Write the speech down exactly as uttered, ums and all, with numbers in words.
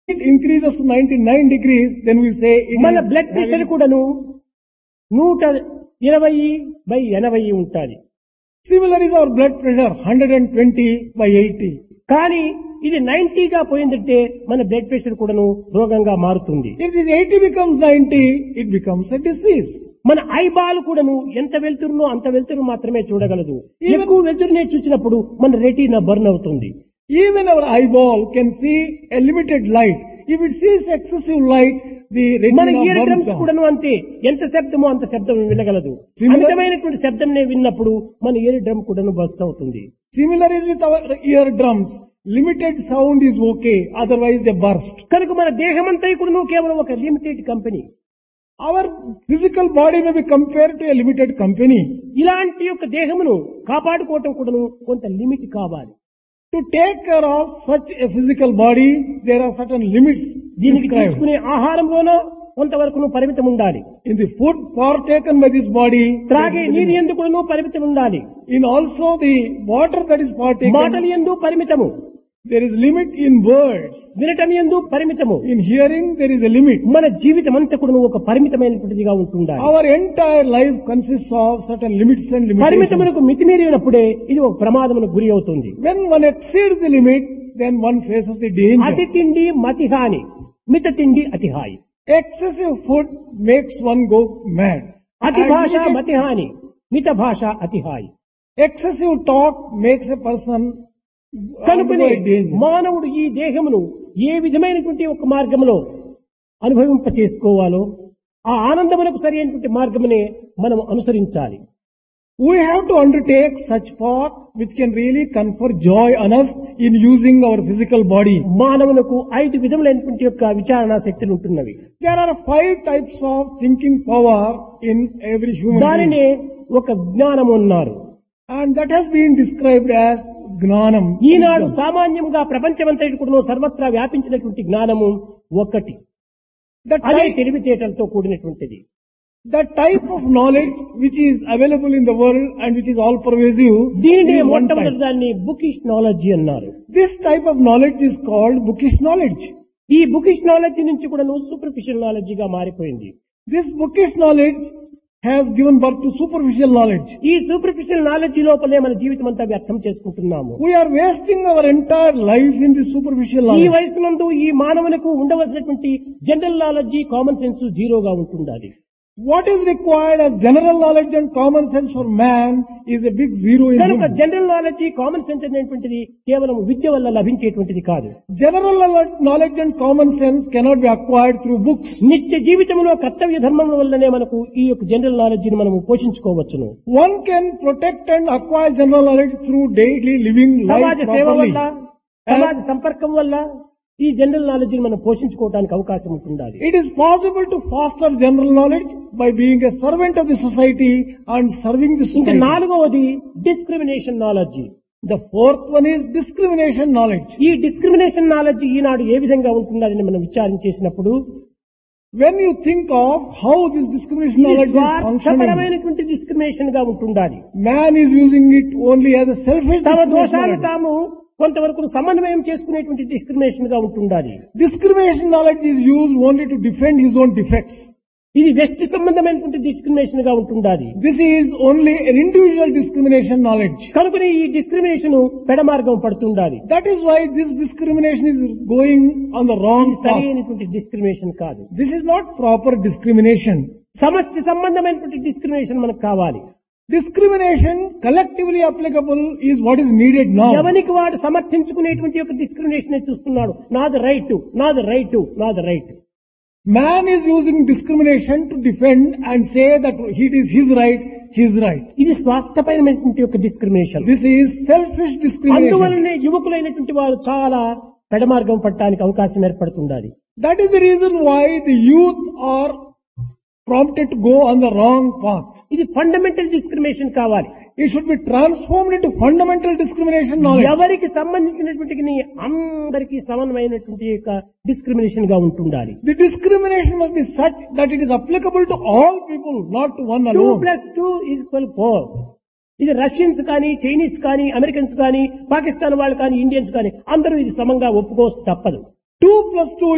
it increases to ninety-nine degrees, then we say it మన is blood pressure having- కూడాను నూట ఇరవై by ఎనభై ఉంటుంది. Similar is our blood pressure, one hundred twenty by eighty. కానీ ఇది నైన్టీగా పోయిందంటే మన బ్లడ్ ప్రెషర్ కూడాను రోగంగా మారుతుంది. If this eighty becomes ninety, it becomes a disease. మన ఐబాల్ కూడాను ఎంత వెళ్తురునో అంత వెళ్తురు మాత్రమే చూడగలదు. Even- ఎక్కువ వెళ్తురునే చూసినప్పుడు మన రెటీనా బర్న్ అవుతుంది. Even our eyeball can see a limited light. If it sees excessive light, the మన retina year burns drums down. కూడాను అంతే, ఎంత శబ్దమో అంత శబ్దం వినగలదు. Similar- అమితమైనటువంటి శబ్దంనే విన్నప్పుడు మన ఇయర్ డ్రమ్ కూడాను బస్ట్ అవుతుంది. Similar is with our eardrums. Limited sound is okay, otherwise they burst. కనుక మన దేహమంతా కూడాను కేవలం ఒక limited company. Our physical body may be compared to a limited company. ఇలాంటి యొక్క దేహమును కాపాడుకోవటం కూడాను కొంత లిమిట్ కావాలి. To take care of such a physical body, there are certain limits దీనికి described. తీసుకునే ఆహారంలోనూ కొంతవరకు పరిమితం ఉండాలి. In the food partaken by this body, త్రాగే నీరు ఎందు కూడాను పరిమితం ఉండాలి. in also the water that is మాటలు partaken, ఎందు పరిమితము, there is limit in words. వినటం ఎందు పరిమితము. In hearing, there is a limit. మన జీవితం అంతా కూడా ఒక పరిమితమైనటువంటిదిగా ఉంటుండాలి. Our entire life consists of certain limits and limitations. పరిమితములకు మితిమీరినప్పుడే ఇది ఒక ప్రమాదమునకు గురి అవుతుంది. When one exceeds the limit, then one faces the danger. అతి తిండి మతి హాని, మిత తిండి అతి హాయి. Excessive food makes one go mad. అతి And భాష limited- మతి హాని, మిత భాష అతి హాయి. excessive talk makes a person కనుకనే undergo a danger. మానవుడు ఈ దేహమును ఏ విధమైనటువంటి ఒక మార్గంలో అనుభవింప చేసుకోవాలో ఆ ఆనందమునకు సరి అయినటువంటి మార్గమునే మనం అనుసరించాలి. We have to undertake such path which can really confer joy on us in using our physical body. మానవునకు ఐదు విధములైనటువంటి యొక్క విచారణ శక్తులు ఉంటున్నవి. There are five types of thinking power in every human దానినే being. ఒక జ్ఞానము అన్నారు. And that has been described as gnanam. Eenadu wisdom. సామాన్యంగా ప్రపంచమంతటి కూడా సర్వత్రా వ్యాపించినటువంటి జ్ఞానము ఒక్కటి, The అదే type, తెలివితేటలతో కూడినటువంటిది. the type of knowledge which is available in the world and which is all pervasive దీనినే is one మొట్టమొదటి type. దాన్ని బుకిష్ నాలెడ్జి అన్నారు. This type of knowledge is called bookish knowledge. ఈ బుకిష్ నాలెడ్జి నుంచి కూడా superficial నాలెడ్జిగా మారిపోయింది. This bookish knowledge has given birth to superficial knowledge. ఈ superficial knowledge లోపలే మన జీవితం అంతా వ్యర్థం చేసుకుంటున్నాము. We are wasting our entire life in this superficial ఈ knowledge. వయసునందు ఈ మానవులకు ఉండవలసినటువంటి జనరల్ నాలెడ్జి, కామన్ సెన్స్ జీరోగా ఉంటుండాలి. What is required as general knowledge and common sense for man is a big zero in కనుక him. General knowledge, common sense అనేటువంటిది కేవలం విద్య వల్ల లభించేటువంటిది కాదు. General knowledge and common sense cannot be acquired through books. నిత్య జీవితంలో కర్తవ్య ధర్మం వల్లనే మనకు ఈ యొక్క జనరల్ నాలెడ్జిని మనము పోషించుకోవచ్చును. One can protect and acquire general knowledge through daily living సమాజ life సేవ properly. వల్ల, సమాజ సంపర్కం వల్ల ఈ జనరల్ నాలెడ్జిని మనం పోషించుకోవడానికి అవకాశం ఉంటుండాలి. It is possible to foster general knowledge by being a servant of the society and serving the ఇంకా society. నాలుగవది discrimination knowledge. The fourth one is discrimination knowledge. ఈ డిస్క్రిమినేషన్ నాలెడ్జ్ ఈనాడు ఏ విధంగా ఉంటుందని మనం విచారించేసినప్పుడు When you think of how this discrimination ఇది knowledge is functioning, స్వార్థపరమైనటువంటి discrimination గా ఉంటుండాలి. man is using it only as a selfish తమ discrimination దోషాలు knowledge. తాము కొంతవరకు సమన్వయం చేసుకునేటువంటి డిస్క్రిమినేషన్ గా ఉంటుండాలి. Discrimination knowledge is used only to defend his own defects. ఇది వ్యక్తి సంబంధమైనటువంటి డిస్క్రిమినేషన్ గా ఉంటుండాలి. This is only an individual discrimination knowledge. కనుకనే ఈ discrimination పెడమార్గం పడుతుండాలి. That is why this discrimination is going on the wrong ఇది సరి path. అయినటువంటి డిస్క్రిమినేషన్ కాదు. This is not proper discrimination. సమష్టి సంబంధమైనటువంటి డిస్క్రిమినేషన్ మనకు కావాలి. Discrimination collectively applicable is what is needed now. ఎవరికి వాడు సమర్థించుకునేటువంటి యొక్క డిస్క్రిమినేషన్ చూస్తున్నాడు. నాది రైట్, నాది రైట్, నాది right. Man is using discrimination to defend and say that it is his right, his right. ఇది స్వార్థపరమైనటువంటి యొక్క discrimination. This is selfish discrimination. అందువల్లనే యువకులైనటువంటి వారు చాలా పెడమార్గం పట్టడానికి అవకాశం ఏర్పడుతుండాలి. That is the reason why the youth are prompted to go on the wrong path. ఇది fundamental discrimination కావాలి. It should be transformed into fundamental discrimination knowledge. ఎవరికి సంబంధించినటువంటి అందరికీ సమన్వయమైనటువంటి యొక్క డిస్క్రిమినేషన్ గా ఉంటుండాలి. The discrimination must be such that it is applicable to all people, not to one two alone. Plus two equal four. ఇది Russians కానీ, Chinese కానీ, Americans కానీ, పాకిస్తాన్ వాళ్ళు కానీ, ఇండియన్స్ కానీ అందరూ ఇది సమంగా ఒప్పుకో తప్పదు. two plus two